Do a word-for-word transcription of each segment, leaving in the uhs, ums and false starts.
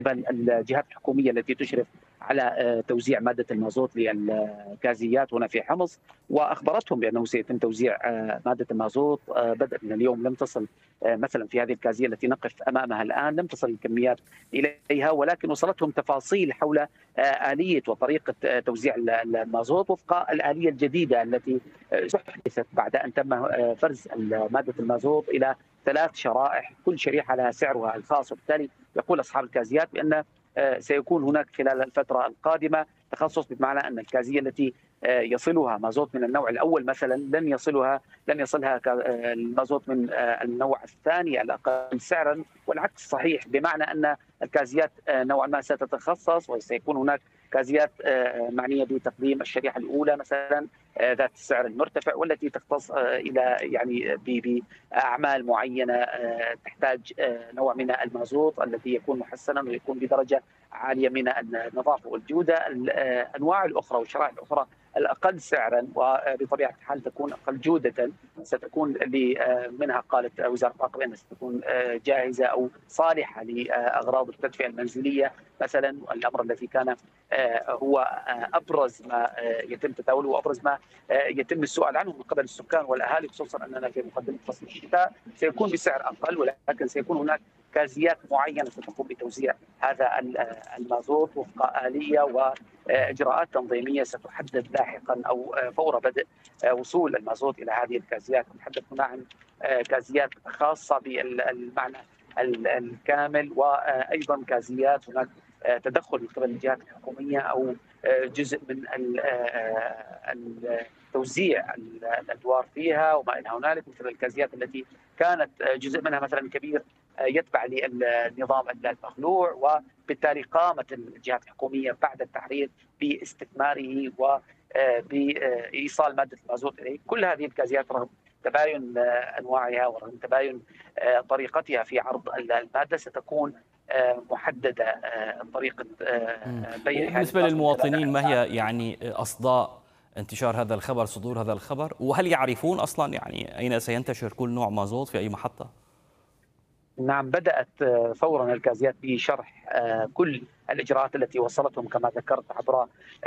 الجهات الحكومية التي تشرف على توزيع مادة المازوت للغازيات هنا في حمص، وأخبرتهم بأنه سيتم توزيع مادة المازوت بدءا من اليوم. لم تصل مثلا في هذه الغازية التي نقف أمامها الآن، لم تصل الكميات إليها، ولكن وصلتهم تفاصيل حول آلية وطريقة توزيع المازوت وفق الآلية الجديدة التي أحدثت بعد أن تم فرز مادة المازوت إلى ثلاث شرائح، كل شريحة لها سعرها الخاص. وبالتالي يقول أصحاب الغازيات بأن سيكون هناك خلال الفترة القادمة تخصص، بمعنى أن الغازية التي يصلها مازوت من النوع الأول مثلا لن يصلها لن يصلها المازوت من النوع الثاني الأقل سعرا، والعكس صحيح، بمعنى أن الغازيات نوعا ما ستتخصص وسيكون هناك غازيات معنية بتقديم الشريحة الأولى مثلا ذات السعر المرتفع، والتي تختص إلى يعني بأعمال معينة تحتاج نوع من المازوت الذي يكون محسنا ويكون بدرجة عالية من النظافة والجودة. الأنواع الأخرى والشرائح الأخرى الأقل سعرا وبطبيعة الحال تكون أقل جودة ستكون منها قالت وزارة الطاقة بأنها ستكون جاهزة أو صالحة لأغراض التدفئة المنزلية مثلا. الأمر الذي كان هو أبرز ما يتم تداوله وأبرز ما يتم السؤال عنه من قبل السكان والأهالي، خصوصا أننا في مقدمة فصل الشتاء، سيكون بسعر أقل، ولكن سيكون هناك غازيات معينة ستقوم بتوزيع هذا المازوت وفق آلية وإجراءات تنظيمية ستحدد لاحقا أو فور بدء وصول المازوت إلى هذه الغازيات. نتحدث هنا عن غازيات خاصة بالمعنى الكامل، وأيضا غازيات هناك تدخل من قبل الجهات الحكومية أو جزء من توزيع الأدوار فيها وما إلى هنالك، مثل الغازيات التي كانت جزء منها مثلا كبير يتبع للنظام المخلوع، وبالتالي قامت الجهات الحكومية بعد التحرير باستثماره وبإيصال مادة المازوت إليه. كل هذه الغازيات رغم تباين أنواعها ورغم تباين طريقتها في عرض المادة ستكون محددة طريقة بيعها. بالنسبة للمواطنين، ما هي يعني أصداء انتشار هذا الخبر، صدور هذا الخبر، وهل يعرفون أصلا يعني أين سينتشر كل نوع مازوت في أي محطة؟ نعم، بدأت فورا الغازيات بشرح كل الإجراءات التي وصلتهم كما ذكرت عبر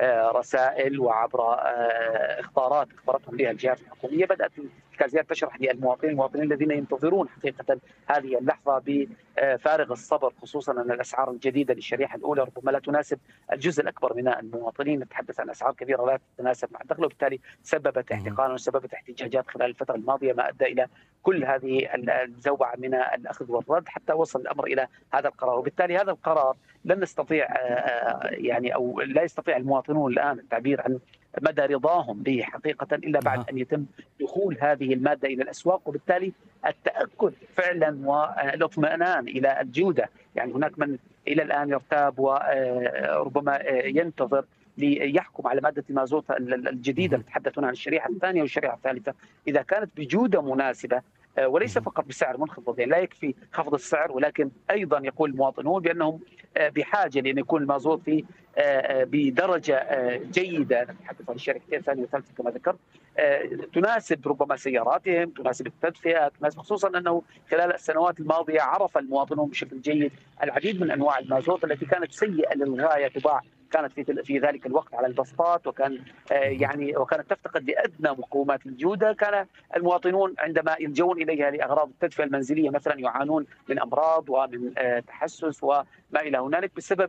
رسائل وعبر إخبارات أخبرتهم بها الجهات الحكومية. بدأت الغازيات تشرح للمواطنين المواطنين الذين ينتظرون حقيقة هذه اللحظة بفارغ الصبر، خصوصا أن الأسعار الجديدة للشريحة الأولى ربما لا تناسب الجزء الأكبر من المواطنين. نتحدث عن أسعار كبيرة لا تتناسب مع الدخل، وبالتالي سببت احتقانا وسببت احتجاجات خلال الفترة الماضية، ما أدى إلى كل هذه الزوبعة من الأخذ والرد حتى وصل الأمر إلى هذا القرار. وبالتالي هذا القرار لن نستطيع يعني أو لا يستطيع المواطنون الآن التعبير عن مدى رضاهم به حقيقة إلا بعد أن يتم دخول هذه المادة إلى الأسواق، وبالتالي التأكد فعلا والاطمئنان إلى الجودة. يعني هناك من إلى الآن يرتاب وربما ينتظر ليحكم على مادة المازوت الجديدة، نتحدث هنا عن الشريحة الثانية والشريحة الثالثة، إذا كانت بجودة مناسبة وليس فقط بسعر منخفض. يعني لا يكفي خفض السعر، ولكن أيضا يقول المواطنون بأنهم بحاجة لأن يكون المازوت في بدرجة جيدة، نتحدث عن الشريحتين الثانية والثالثة كما ذكرت، تناسب ربما سياراتهم، تناسب التدفئة، تناسب، خصوصا أنه خلال السنوات الماضية عرف المواطنون بشكل جيد العديد من أنواع المازوت التي كانت سيئة للغاية، تباع كانت في في ذلك الوقت على البسطات، وكان يعني وكانت تفتقد لأدنى مقومات الجودة. كان المواطنون عندما يلجؤون إليها لأغراض التدفئة المنزلية مثلا يعانون من أمراض ومن تحسس وما إلى هنالك بسبب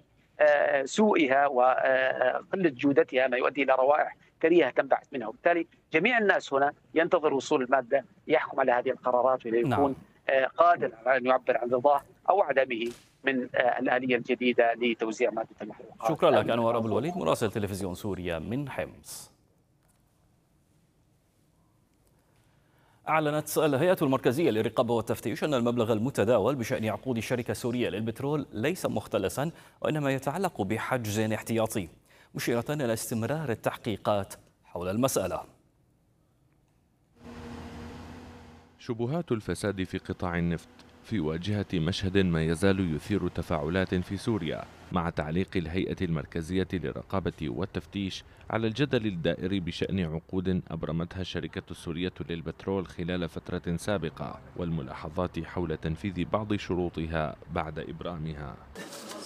سوءها وقلة جودتها، ما يؤدي إلى روائح كريهة تنبعث منها. وبالتالي جميع الناس هنا ينتظر وصول المادة يحكم على هذه القرارات وليكون نعم. قادر على أن يعبر عن رضاه أو عدمه من الآلية الجديدة لتوزيع مادة المحروقات. شكرا لك أنور أبو الوليد، مراسل تلفزيون سوريا من حمص. أعلنت الهيئة المركزية للرقابة والتفتيش أن المبلغ المتداول بشأن عقود الشركة السورية للبترول ليس مختلسا، وإنما يتعلق بحجز احتياطي، مشيرة إلى استمرار التحقيقات حول المسألة. شبهات الفساد في قطاع النفط في واجهة مشهد ما يزال يثير تفاعلات في سوريا، مع تعليق الهيئة المركزية للرقابة والتفتيش على الجدل الدائر بشأن عقود أبرمتها الشركة السورية للبترول خلال فترة سابقة، والملاحظات حول تنفيذ بعض شروطها بعد إبرامها.